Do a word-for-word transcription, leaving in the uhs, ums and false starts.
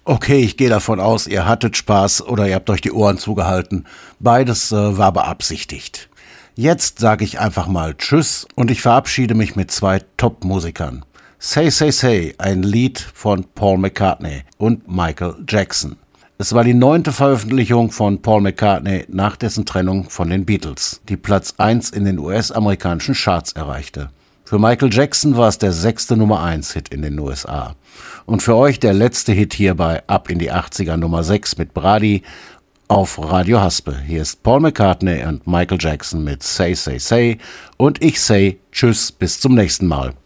Okay, ich gehe davon aus, ihr hattet Spaß oder ihr habt euch die Ohren zugehalten. Beides äh, war beabsichtigt. Jetzt sage ich einfach mal Tschüss und ich verabschiede mich mit zwei Top-Musikern. Say, Say, Say, ein Lied von Paul McCartney und Michael Jackson. Es war die neunte Veröffentlichung von Paul McCartney nach dessen Trennung von den Beatles, die Platz eins in den U S-amerikanischen Charts erreichte. Für Michael Jackson war es der sechste Nummer eins Hit in den U S A. Und für euch der letzte Hit hier bei Ab in die achtziger Nummer sechs mit Brady auf Radio Haspe. Hier ist Paul McCartney und Michael Jackson mit Say, Say, Say und ich say Tschüss, bis zum nächsten Mal.